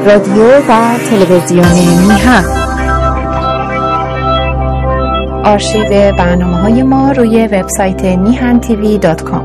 رادیو و تلویزیون میهن. آرشیو برنامه‌های ما روی وبسایت mihantv.com.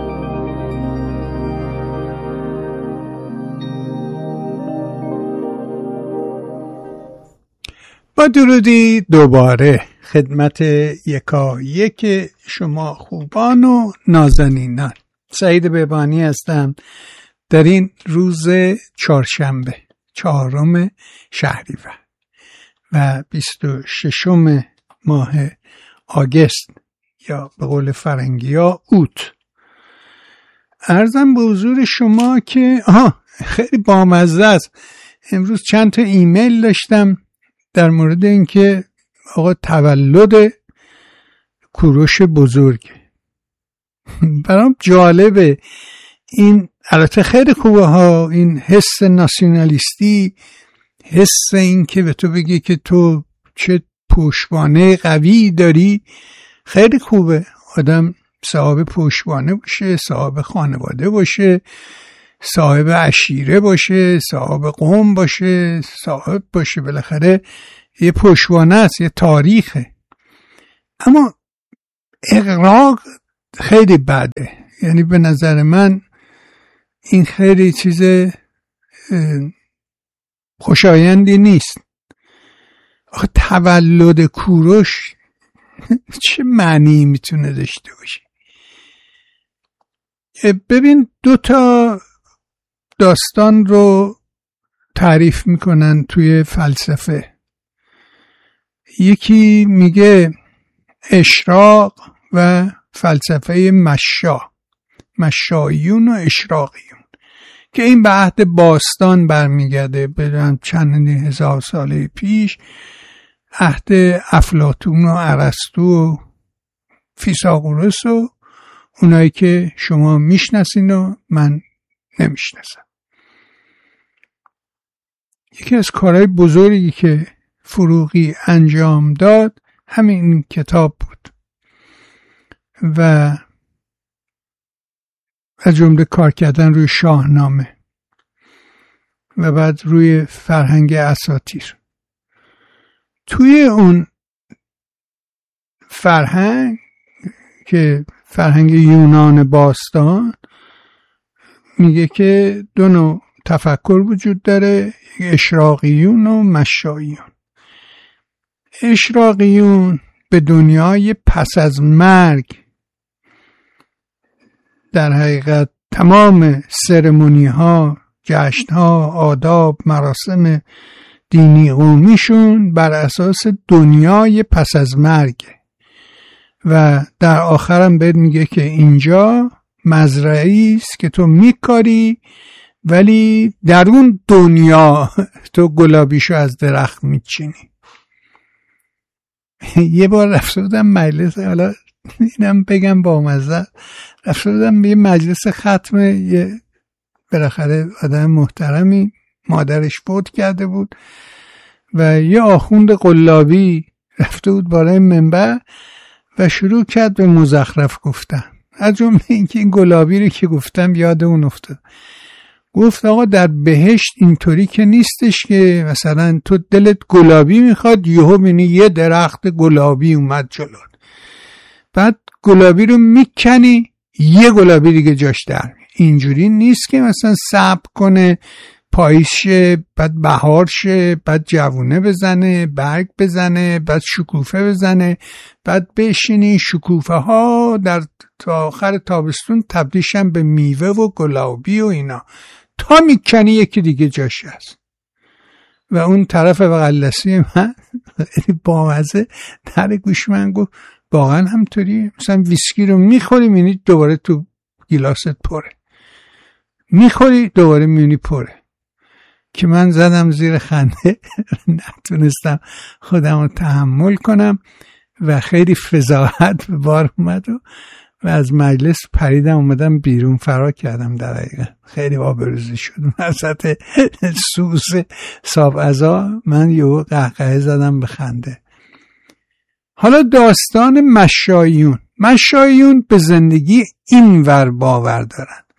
با درودی دوباره خدمت یکایک شما خوبان و نازنینان. سعید بهبانی هستم در این روز چهارشنبه 4 شهریور و 26 ماه آگست یا به قول فرنگی ها اوت. عرضم به حضور شما که خیلی بامزه است. امروز چند تا ایمیل داشتم در مورد اینکه آقا تولد کوروش بزرگ. برام جالبه این، البته خیلی خوبه ها، این حس ناسیونالیستی، حس این که به تو بگی که تو چه پشتوانه قوی داری، خیلی خوبه. آدم صاحب پشتوانه باشه، صاحب خانواده باشه، صاحب عشیره باشه، صاحب قوم باشه، صاحب باشه، بالاخره یه پشتوانه است، یه تاریخه. اما اغراق خیلی بده. یعنی به نظر من این خیلی چیز خوشایندی نیست. آخه تولد کوروش چه معنی میتونه داشته باشه؟ ببین، 2 تا داستان رو تعریف میکنن توی فلسفه. یکی میگه اشراق و فلسفه مشایون و اشراقیون که این به عهد باستان برمیگرده، به چند هزار سال پیش، عهد افلاطون و ارسطو و فیثاغورس و اونایی که شما میشناسین و من نمیشناسم. یکی از کارهای بزرگی که فروغی انجام داد همین کتاب بود و از جمله کار کردن روی شاهنامه و بعد روی فرهنگ اساطیر. توی اون فرهنگ که فرهنگ یونان باستان، میگه که 2 نوع تفکر وجود داره، اشراقیون و مشایون. اشراقیون به دنیای پس از مرگ در حقیقت تمام سرمونی ها، جشن ها، آداب، مراسم دینی قومیشون بر اساس دنیای پس از مرگ و در آخرم بهت میگه که اینجا مزرعی است که تو میکاری ولی در اون دنیا تو گلابیشو از درخت میچینی. یه بار رفته بودم مجلس، حالا اینم بگم با مزه، رفته بودم به یه مجلس ختم یه بالاخره آدم محترمی، مادرش فوت کرده بود و یه آخوند قلابی رفته بود بالای منبر و شروع کرد به مزخرف گفتن. از جمله اینکه این گلابی رو که گفتم یاد اون افتاد. گفت آقا در بهشت اینطوری که نیستش که مثلا تو دلت گلابی میخواد یهو ببینی یه درخت گلابی اومد جلوت، بعد گلابی رو میکنی یه گلابی دیگه جاش در میاد. اینجوری نیست که مثلا صبر کنه پاییز شه، بعد بهار شه، بعد جوونه بزنه، برگ بزنه، بعد شکوفه بزنه، بعد بشینی شکوفه ها در تا آخر تابستون تبدیلشن به میوه و گلابی و اینا، تا میکنی یکی دیگه جاش هست. و اون طرف بغلسی من بامزه در گوش من گفت واقعا همطوریه. مثلا ویسکی رو میخوری میبینی دوباره تو گیلاست پره، میخوری دوباره میبینی پره. که من زدم زیر خنده نتونستم خودم رو تحمل کنم و خیلی فضاحت به بار اومد و از مجلس پریدم اومدم بیرون، فرار کردم. در حقیقت خیلی آبروریزی شد وسط سوس صاحب عزا، من یهو قهقه زدم به خنده. حالا داستان مشایون به زندگی اینور باور دارن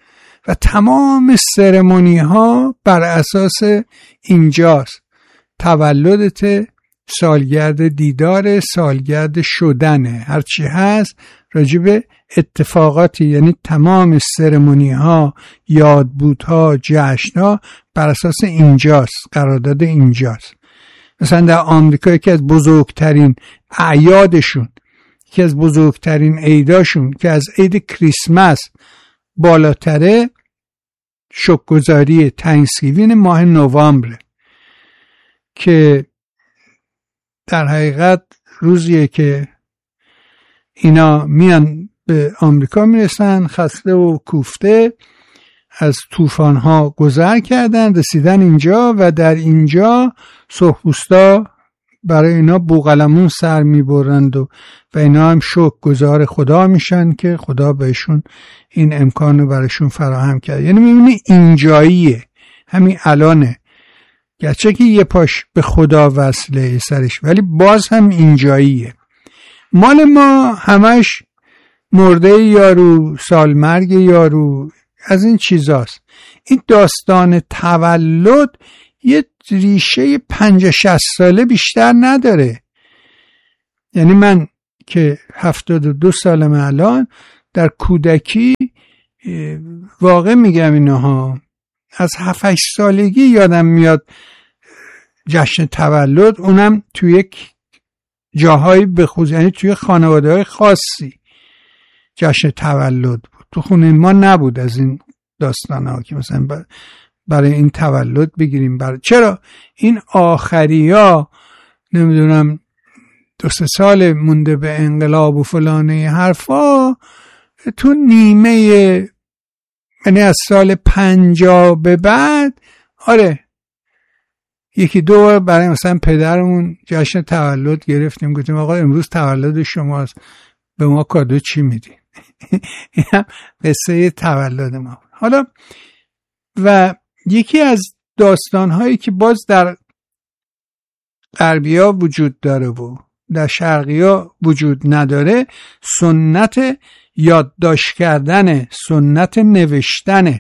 و تمام سرمونی ها بر اساس اینجاست. تولدت، سالگرد دیدار، سالگرد شدنه، هرچی هست راجب اتفاقاتی، یعنی تمام سرمونی ها، یادبودها، جشن ها بر اساس اینجاست، قرارداد اینجاست. مثلا در آمریکا یکی از بزرگترین اعیادشون، یکی از بزرگترین عیداشون که از عید کریسمس بالاتره، شکرگزاری تانکسگیوینگ ماه نوامبر، که در حقیقت روزیه که اینا میان به آمریکا میرسن، خسته و کوفته، از طوفان‌ها گذر کردن، رسیدن اینجا و در اینجا سرخپوستا برای اینا بوقلمون سر میبرند و اینا هم شکرگزار خدا میشن که خدا بهشون این امکان رو براشون فراهم کرد. یعنی میبینی اینجاییه، همین الانه، گرچه که یه پاش به خدا وصله سرش، ولی باز هم اینجاییه. مال ما همش مرده یارو، سالمرگ یارو، از این چیزاست. این داستان تولد یه ریشه 50-60 ساله بیشتر نداره. یعنی من که 72 سالم الان، در کودکی واقع میگم اینها، از 7-8 سالگی یادم میاد جشن تولد، اونم توی یک جاهایی بخصوص، یعنی توی خانواده های خاصی جشن تولد بود. تو خونه ما نبود از این داستان ها که مثلا برای این تولد بگیریم. چرا این آخری ها نمیدونم 2-3 سال مونده به انقلاب و فلانه حرفا، تو نیمه، یعنی از سال 50 به بعد، آره 1-2 بار برای مثلا پدرمون جشن تولد گرفتیم، گفتیم آقا امروز تولد شماست، به ما کادو چی میدی؟ این هم قصه تولد ما. حالا و یکی از داستانهایی که باز در غربی‌ها وجود داره و در شرقی‌ها وجود نداره، سنت یادداشت کردن، سنت نوشتن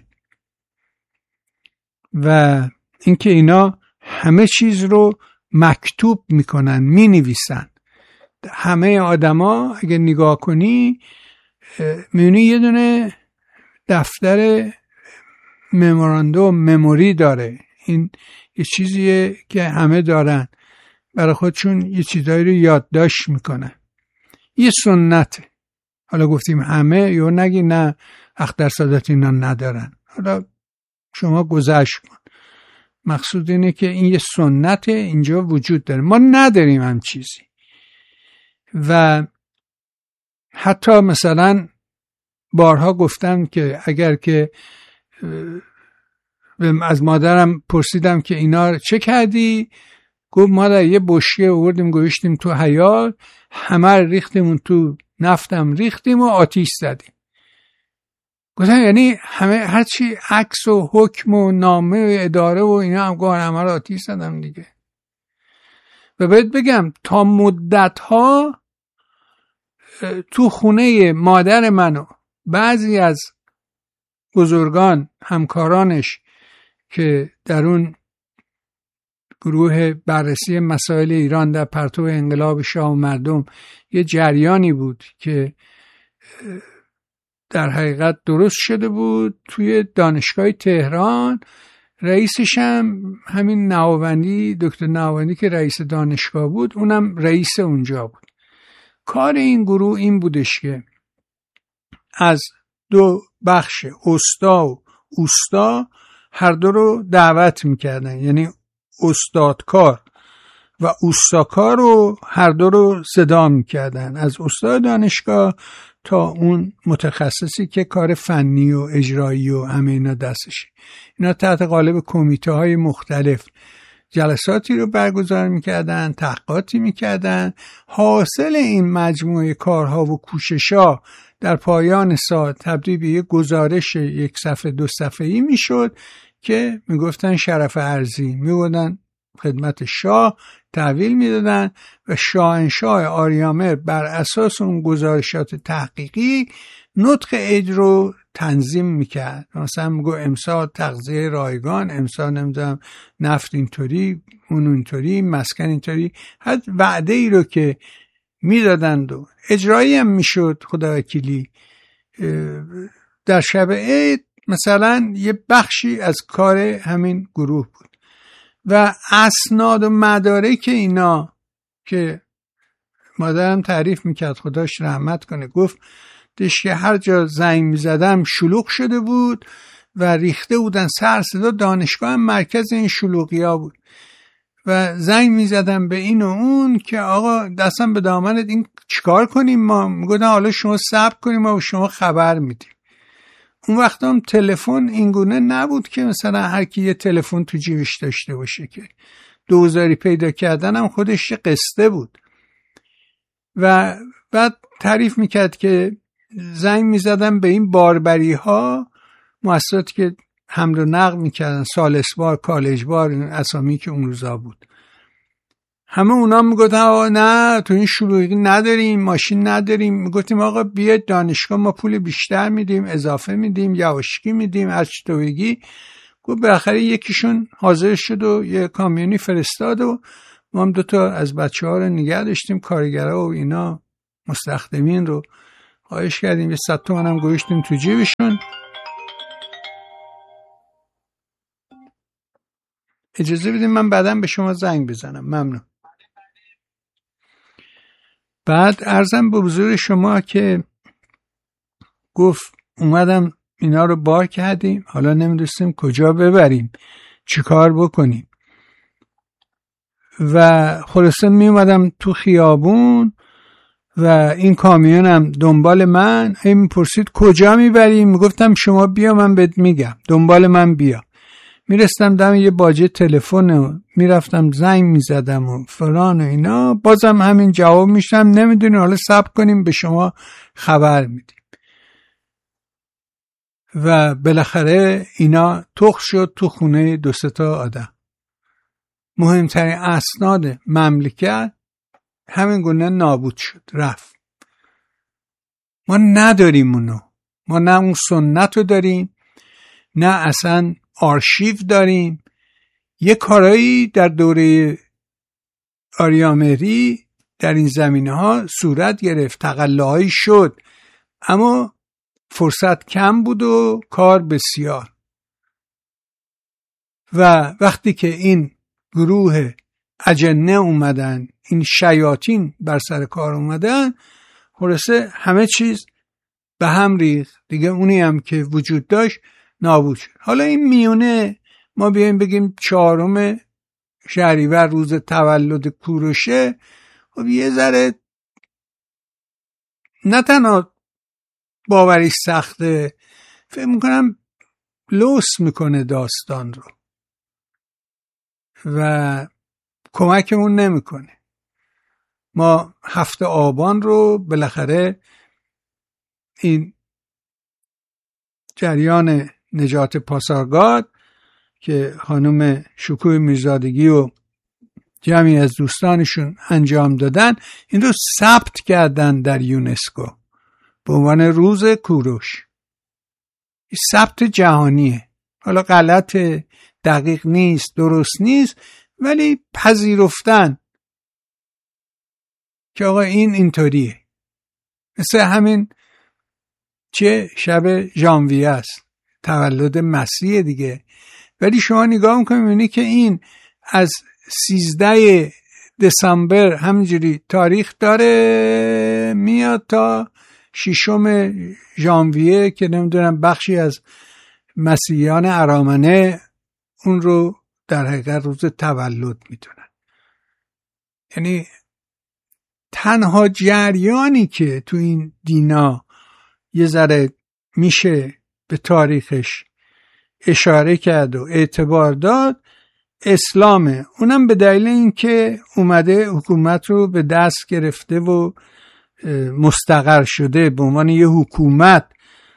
و اینکه اینا همه چیز رو مکتوب میکنن، مینویسن. همه آدما اگه نگاه کنی میبینی یه دونه دفتر مموراندوم، مموری داره. این یه چیزیه که همه دارن، برای خودشون یه چیزایی رو یادداشت میکنن. یه سنته. حالا گفتیم همه، یا نگی نه اختر سادات اینا ندارن، حالا شما گذشت کن. مقصود اینه که این یه سنت اینجا وجود داره، ما نداریم هم چیزی. و حتی مثلا بارها گفتم که اگر که از مادرم پرسیدم که اینا چه کردی، گفت مادر یه بشکه آوردیم گوشتیم تو حیاط، همه ریختیم تو نفتم ریختیم و آتیش زدیم. گفتم یعنی همه هرچی عکس و حکم و نامه و اداره و اینا هم گفتم همه رو آتیش زدم دیگه. و باید بگم تا مدت‌ها تو خونه مادر منو بعضی از بزرگان همکارانش که در اون گروه بررسی مسائل ایران در پرتو انقلاب شاه و مردم یه جریانی بود که در حقیقت درست شده بود توی دانشگاه تهران. رئیسش هم همین نهاوندی، دکتر نهاوندی که رئیس دانشگاه بود، اونم رئیس اونجا بود. کار این گروه این بودش که از 2 بخش، استا و اوستا، هر دو رو دعوت میکردن. یعنی استادکار و اوستاکار رو هر دو رو صدا میکردن، از استاد دانشگاه تا اون متخصصی که کار فنی و اجرایی و همه اینا دستشه. اینا تحت قالب کمیته های مختلف جلساتی رو برگزار میکردن، تحقیقاتی میکردن. حاصل این مجموعه کارها و کوشش‌ها در پایان سال تبدیل به یک گزارش 1 صفحه 2 صفحه‌ای میشد که میگفتن شرف ارضی، میبودن خدمت شاه تحویل میدادن و شاهنشاه آریامر بر اساس اون گزارشات تحقیقی نطق عید رو تنظیم میکرد. مثلا میگو امسال تغذیه رایگان، امسال نمیدونم نفت اینطوری، اون اینطوری، مسکن اینطوری. هر وعده ای رو که میدادند و اجرایی هم میشد خدا وکیلی، در شب عید مثلا یه بخشی از کار همین گروه بود و اسناد و مدارک اینا که مادرم تعریف میکرد خداش رحمت کنه، گفت که هر جا زنگ میزدم شلوغ شده بود و ریخته بودن سر صدا. دانشگاه هم مرکز این شلوغی ها بود و زنگ میزدم به این و اون که آقا دستم به دامنت، این چیکار کنیم؟ ما میگفتن حالا شما صبر کنیم، ما به شما خبر میدیم. اون وقت هم تلفن اینگونه نبود که مثلا هر کی یه تلفن تو جیبش داشته باشه، که دوزاری پیدا کردن هم خودش یه قصه بود. و بعد تعریف میکرد که زنگ میزدم به این باربری ها، مؤسساتی که حمل و نقل میکردن، ثالثبار، کالجبار، اسامی که اون روزا بود، همه اونا میگفتن نه تو این شلوغی نداریم، ماشین نداریم. میگفتیم آقا بیاید دانشگاه، ما پول بیشتر میدیم، اضافه میدیم، یواشکی میدیم، هر چی تو بگی. گفت بالاخره یکیشون حاضر شد و یه کامیونی فرستاد و ما هم 2 از بچه‌ها رو نگه داشتیم، کارگرها و اینا مستخدمین رو خواهش کردیم، یه 100 تومن هم گوشتیم تو جیبشون. اجازه بدیم من بعداً به شما زنگ بزنم. ممنون. بعد عرضم به حضور شما که گفت اومدم اینا رو بار کردیم، حالا نمیدونستیم کجا ببریم، چی کار بکنیم. و خلاصه می اومدم تو خیابون و این کامیونم دنبال من، هی میپرسید کجا میبریم؟ میگفتم شما بیا من بهت میگم، دنبال من بیا. میرستم دم یه باجه تلفن و میرفتم زنگ میزدم و فلان و اینا، بازم همین جواب میشم نمیدونی، حالا صبر کنیم به شما خبر میدیم. و بالاخره اینا تخ شد تو خونه 2-3 آدم. مهمترین اسناد مملکت همین گونه نابود شد، رفت. ما نداریم اونو، ما نه اون سنت رو داریم، نه اصلا آرشیو داریم. یه کارایی در دوره آریامهری در این زمینه ها صورت گرفت، تقلاهایی شد، اما فرصت کم بود و کار بسیار. و وقتی که این گروه اجنه اومدن، این شیاطین بر سر کار اومدن، خلاصه همه چیز به هم ریخت دیگه. اونی هم که وجود داشت نابود شد. حالا این میونه ما بیایم بگیم 4 شهریور روز تولد کوروشه، خب یه ذره نه تنها باوری سخته، فکر میکنم لوس میکنه داستان رو و کمکمون نمیکنه. ما 7 آبان رو بالاخره این جریان نجات پاسارگاد که خانم شکوه میرزادگی و جمعی از دوستانشون انجام دادن، این رو ثبت کردن در یونسکو به عنوان روز کوروش. این ثبت جهانیه، حالا غلط، دقیق نیست، درست نیست، ولی پذیرفتن که آقا این اینطوریه. مثل همین چه شب ژانویه است، تولد مسیح دیگه، ولی شما نگاه میکنید میبینید که این از 13 دسامبر همینجوری تاریخ داره میاد تا 6 ژانویه که نمیدونم بخشی از مسیحیان ارامنه اون رو در حقیقت روز تولد میدونن. یعنی تنها جریانی که تو این دینا یه ذره میشه به تاریخش اشاره کرد و اعتبار داد اسلامه. اونم به دلیل اینکه اومده حکومت رو به دست گرفته و مستقر شده به عنوان یه حکومت.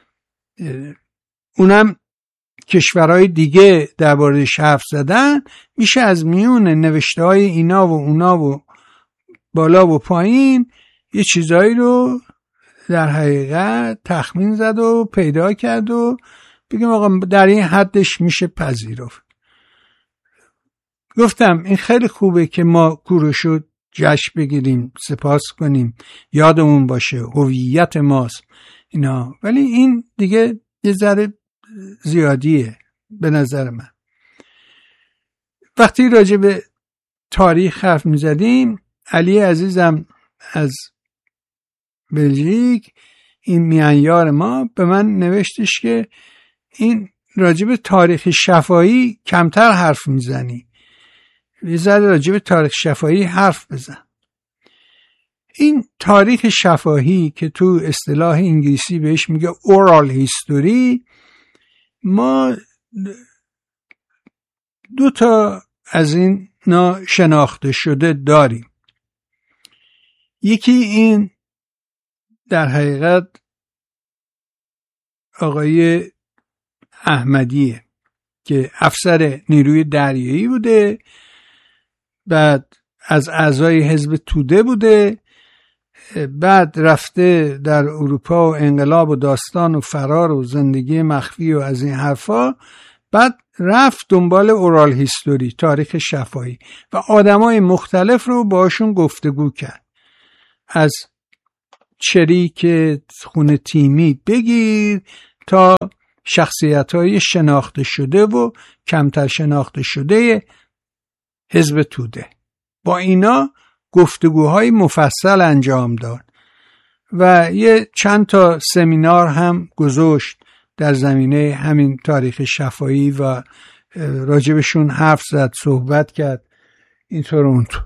اونم کشورهای دیگه درباره‌اش حرف زدن، میشه از میون نوشته‌های اینا و اونا و بالا و پایین یه چیزایی رو در حقیقت تخمین زد و پیدا کرد و بگیم آقا در این حدش میشه پذیرفت. گفتم این خیلی خوبه که ما کوروشو جشن بگیریم، سپاس کنیم، یادمون باشه هویت ماست اینا، ولی این دیگه یه ذره زیادیه به نظر من. وقتی راجع به تاریخ حرف میزدیم، علی عزیزم از بلژیک، این میانیار ما، به من نوشتش که این راجع به تاریخ شفاهی کمتر حرف میزنی، یه ذره راجع به تاریخ شفاهی حرف بزن. این تاریخ شفاهی که تو اصطلاح انگلیسی بهش میگه اورال هیستوری، ما دو تا از این شناخته شده داریم. یکی این در حقیقت آقای احمدیه که افسر نیروی دریایی بوده، بعد از اعضای حزب توده بوده، بعد رفته در اروپا و انقلاب و داستان و فرار و زندگی مخفی و از این حرفا، بعد رفت دنبال اورال هیستوری، تاریخ شفاهی، و آدمای مختلف رو باشون گفتگو کرد، از چریک خونه تیمی بگیر تا شخصیت‌های شناخته شده و کمتر شناخته شده حزب توده. با اینا گفتگوهای مفصل انجام داد و یه چند تا سمینار هم گذاشت در زمینه همین تاریخ شفاهی و راجبشون حرف زد، صحبت کرد اینطور اونطور.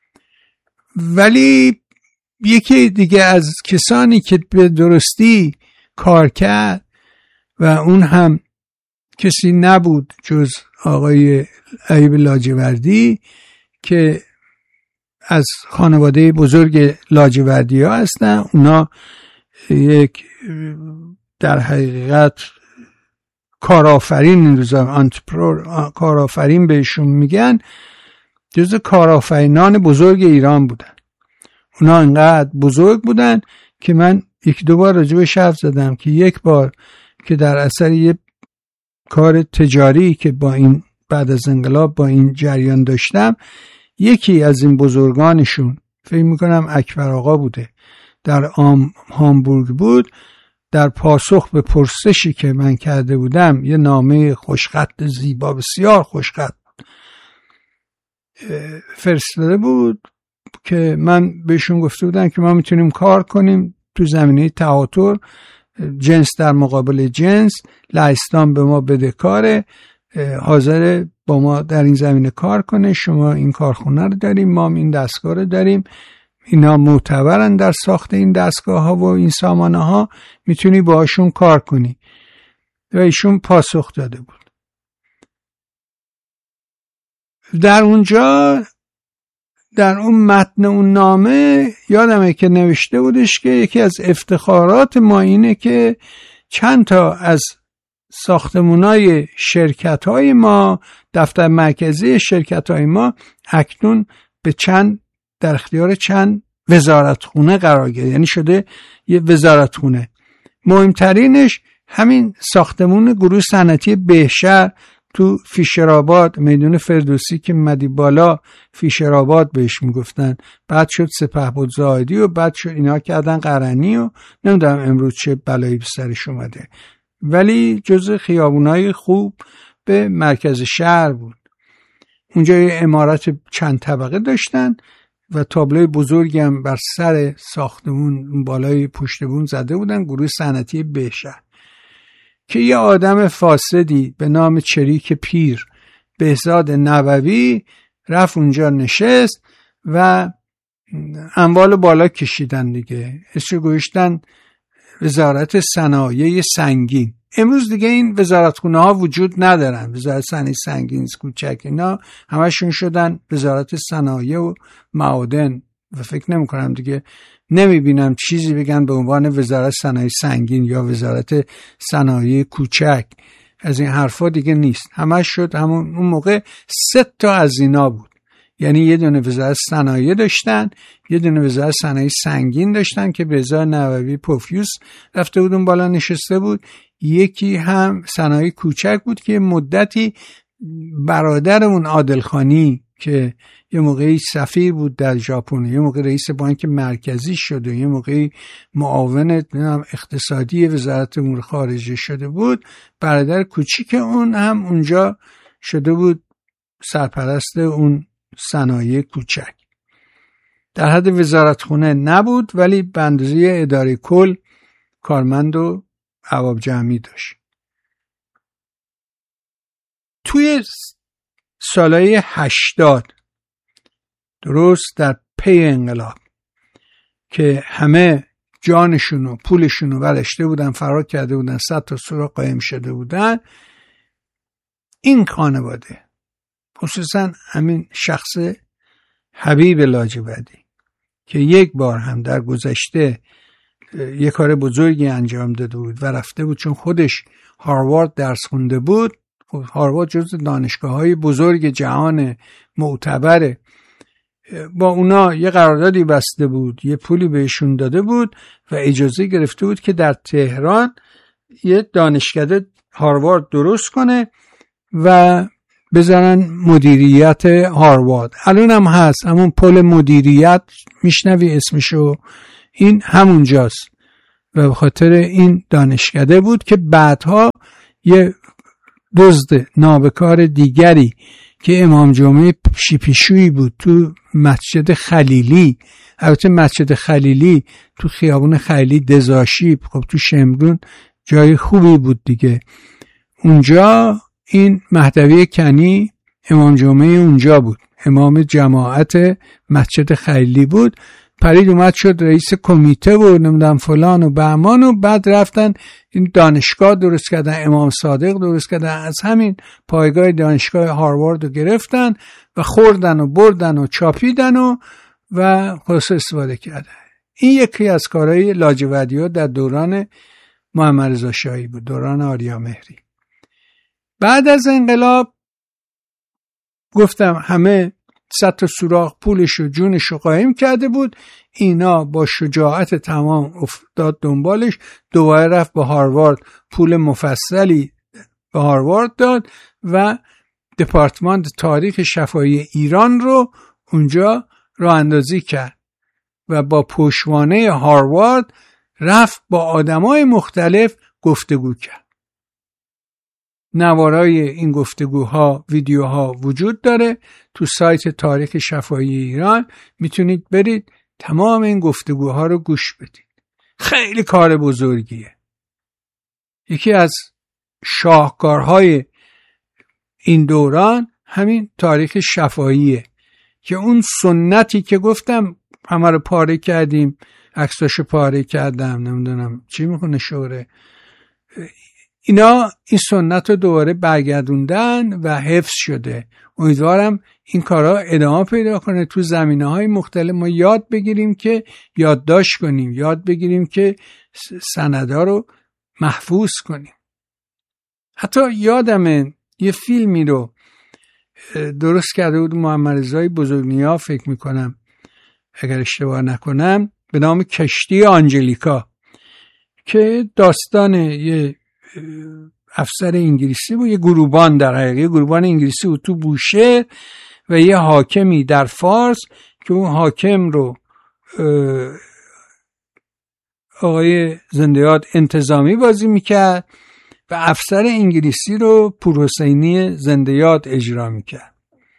ولی یکی دیگه از کسانی که به درستی کار کرد و اون هم کسی نبود جز آقای ایوب لاجوردی که از خانواده بزرگ لاجوردی ها هستن. اونا یک در حقیقت کارآفرین، این روزا کارآفرین بهشون میگن، جز کارآفرینان بزرگ ایران بودن. اونا انقدر بزرگ بودن که من یک دو بار راجبش حرف زدم که یک بار که در اثر یه کار تجاری که با این بعد از انقلاب با این جریان داشتم، یکی از این بزرگانشون، فکر میکنم اکبر آقا بوده، در هامبورگ بود، در پاسخ به پرسشی که من کرده بودم، یه نامه خوشخط زیبا، بسیار خوشخط فرستاده بود که من بهشون گفته بودم که ما میتونیم کار کنیم تو زمینه تعاطر، جنس در مقابل جنس، لهستان به ما بدهکاره، حاضر با ما در این زمینه کار کنه، شما این کارخونه رو داریم، ما این دستگاه رو داریم، اینا معتبرن در ساخت این دستگاه ها و این سامانه ها، میتونی باهاشون کار کنی. و ایشون پاسخ داده بود. در اونجا در اون متن اون نامه یادمه که نوشته بودش که یکی از افتخارات ما اینه که چند تا از ساختمونای شرکت‌های ما، دفتر مرکزی شرکت‌های ما اکنون به در اختیار چند وزارتخونه قرار گرفته، یعنی شده یه وزارتخونه. مهمترینش همین ساختمون گروه صنعتی بهشهر تو فیشرآباد، میدون فردوسی که مدی بالا فیشرآباد بهش میگفتن، بعد شد سپهبد زاهدی و بعد شد اینا کردن قرنی و نمیدونم امروز چه بلایی به سرش اومده، ولی جز خیابونای خوب به مرکز شهر بود. اونجا یه عمارت چند طبقه داشتن و تابلوی بزرگی هم بر سر ساختمون بالای پشت بون زده بودن، گروه صنعتی بهشهر، که یه آدم فاسدی به نام چریک پیر، بهزاد نووی، رفت اونجا نشست و اموال بالا کشیدن دیگه، اسمش گوشتن وزارت صنایع سنگین. امروز دیگه این وزارتخونه ها وجود ندارن، وزارت صنایع سنگین کوچک، اینا همشون شدن وزارت صنایع و معادن و فکر نمی کنم دیگه، نمیبینم چیزی بگن به عنوان وزارت صنایع سنگین یا وزارت صنایع کوچک، از این حرفا دیگه نیست، همش شد همون. اون موقع 3 تا از اینا بود، یعنی یه دونه وزارت صنایع داشتن، یه دونه وزارت صنایع سنگین داشتن که به ازای نووی پوفیوس رفته بود اون بالا نشسته بود، یکی هم صنایع کوچک بود که مدتی برادر اون عادلخانی که یه موقعی سفیر بود در ژاپن، یه موقع رئیس بانک مرکزی شد و یه موقعی معاون اقتصادی وزارت امور خارجه شده بود، برادر کوچیک اون هم اونجا شده بود سرپرست اون صنایع کوچک. در حد وزارتخونه نبود ولی به اندازه اداره کل کارمند و ارباب جمعی داشت. توی سالهای 80 درست در پی انقلاب که همه جانشون و پولشون رو برداشته بودن، فرار کرده بودن، 100 تا سوراخ قایم شده بودن، این خانواده خصوصا همین شخص حبیب لاجوردی که یک بار هم در گذشته یک کار بزرگی انجام داده بود و رفته بود، چون خودش هاروارد درس خونده بود. هاروارد جزو دانشگاه‌های بزرگ جهان معتبره، با اونا یه قراردادی بسته بود، یه پولی بهشون داده بود و اجازه گرفته بود که در تهران یه دانشکده هاروارد درست کنه و بذارن مدیریت هاروارد. الان هم هست همون پل مدیریت، میشنوی اسمشو، این همونجاست و به خاطر این دانشکده بود که بعدها یه دزد نابکار دیگری که امام جمعه پیشویی بود تو مسجد خلیلی، البته مسجد خلیلی تو خیابون خلیلی دزاشیب، خب تو شمرون جای خوبی بود دیگه، اونجا این مهدوی کنی امام جمعه اونجا بود، امام جماعت مسجد خلیلی بود، پرید اومد شد رئیس کمیته و نمیدونم فلان و بهمان و بعد رفتن این دانشگاه درست کردن، امام صادق درست کردن، از همین پایگاه دانشگاه هاروارد رو گرفتن و خوردن و بردن و چاپیدن و خلاص استفاده کردن. این یکی از کارهای لاجوردی‌ها در دوران محمد رضا شاهی بود، دوران آریامهری. بعد از انقلاب گفتم همه 100 تا سوراخ پولش و جونش رو قایم کرده بود، اینا با شجاعت تمام افتاد دنبالش، دوباره رفت به هاروارد، پول مفصلی به هاروارد داد و دپارتمان تاریخ شفاهی ایران رو اونجا راه اندازی کرد و با پشتوانه هاروارد رفت با آدمای مختلف گفتگو کرد. نوارای این گفتگوها، ویدیوها وجود داره تو سایت تاریخ شفاهی ایران، میتونید برید تمام این گفتگوها رو گوش بدید. خیلی کار بزرگیه. یکی از شاهکارهای این دوران همین تاریخ شفاهیه که اون سنتی که گفتم همه رو پاره کردیم، عکساشو پاره کردم، نمیدونم چی میخونه شوره، اینا این سنت رو دوباره برگردوندن و حفظ شده. امیدوارم این کارها ادامه پیدا کنه تو زمینه‌های مختلف، ما یاد بگیریم که یادداشت کنیم، یاد بگیریم که سندها رو محفوظ کنیم. حتی یادمه یه فیلمی رو درست کرده بود محمد رضا بزرگنیا، فکر میکنم اگر اشتباه نکنم، به نام کشتی آنجلیکا، که داستان یه افسر انگلیسی بود، یه گروبان، در حقیقت گروبان انگلیسی بود تو بوشهر و یه حاکمی در فارس که اون حاکم رو آقای زنده‌یاد انتظامی بازی میکرد و افسر انگلیسی رو پورحسینی زنده‌یاد اجرا میکرد.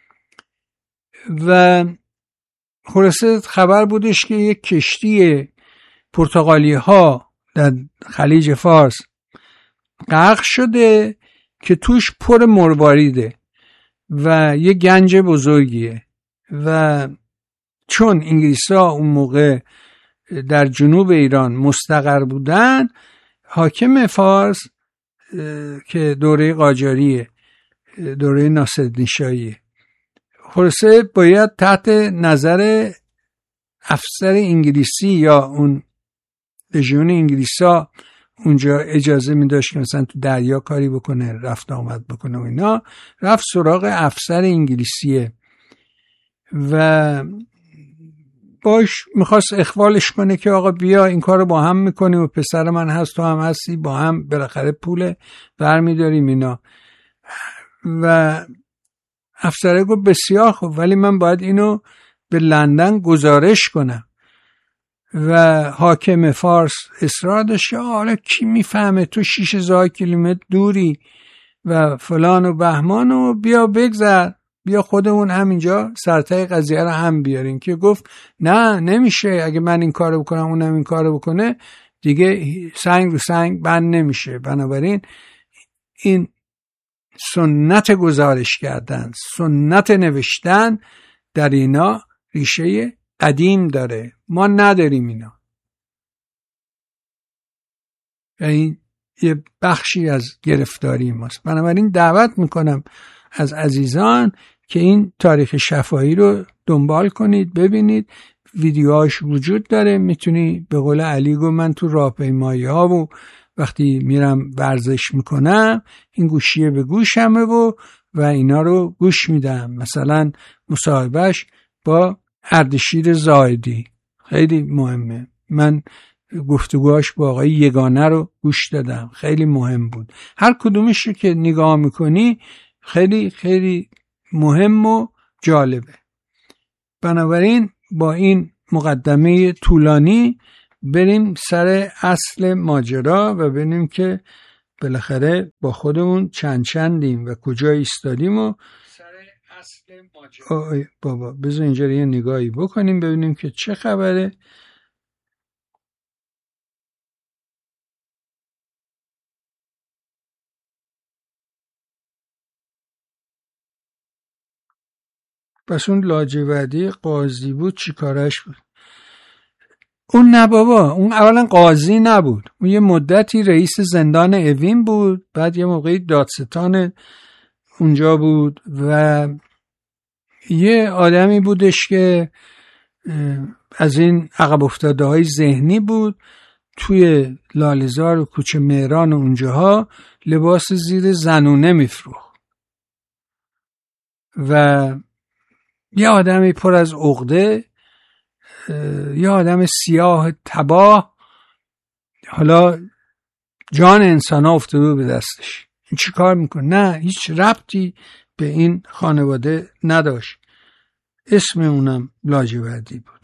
و خلاصه خبر بودش که یک کشتی پرتغالی ها در خلیج فارس غرق شده که توش پر مرواریده و یه گنج بزرگیه و چون انگلیس‌ها اون موقع در جنوب ایران مستقر بودن، حاکم فارس که دوره قاجاریه، دوره ناصرالدین شاهیه، خلاصه باید تحت نظر افسر انگلیسی یا اون لژیون انگلیسا اونجا اجازه می داشت که مثلا تو دریا کاری بکنه، رفت آمد بکنه و اینا، رفت سراغ افسر انگلیسیه و باش میخواست اخوالش کنه که آقا بیا این کار رو با هم میکنیم و پسر من هست تو هم هستی با هم بالاخره پول برمیداریم اینا. و افسره گفت بسیار خوب، ولی من باید اینو به لندن گزارش کنم. و حاکم فارس اصرار داشت حالا کی میفهمه تو 6000 کیلومتر دوری و فلان و بهمان و بیا بگذر، بیا خودمون همینجا سرتای قضیه رو هم بیاریم. که گفت نه نمیشه، اگه من این کارو بکنم اونم این کارو بکنه دیگه سنگ رو سنگ بند نمیشه. بنابراین این سنت گزارش کردن، سنت نوشتن در اینا ریشه قدیم داره، ما نداریم اینا. این یه بخشی از گرفتاری ماست. بنابراین دعوت میکنم از عزیزان که این تاریخ شفاهی رو دنبال کنید، ببینید ویدیوهاش وجود داره. میتونی به قول علی گفت من تو راهپیمایی ها و وقتی میرم ورزش میکنم این گوشیه به گوشمه و اینا رو گوش میدم. مثلا مصاحبهش با اردشیر زاهدی خیلی مهمه، من گفتگوهاش با آقای یگانه رو گوش دادم، خیلی مهم بود. هر کدومش رو که نگاه میکنی خیلی خیلی مهم و جالبه. بنابراین با این مقدمه طولانی بریم سر اصل ماجرا و ببینیم که بالاخره با خودمون چندیم و کجا ایستادیم و سر اصل ماجرا. بابا بذار اینجا یه نگاهی بکنیم ببینیم که چه خبره. پس اون لاجوردی قاضی بود چی کارش بود؟ اون نه بابا، اون اولا قاضی نبود، اون یه مدتی رئیس زندان اوین بود، بعد یه موقعی دادستان اونجا بود و یه آدمی بودش که از این عقب افتاده های ذهنی بود. توی لاله‌زار و کوچه مهران و اونجاها لباس زیر زنونه میفروخت و یه آدمی پر از عقده، یه آدم سیاه تباه، حالا جان انسان ها افتاده به دستش. این چی کار میکنه؟ نه هیچ ربطی به این خانواده نداشت. اسم اونم لاجوردی بود.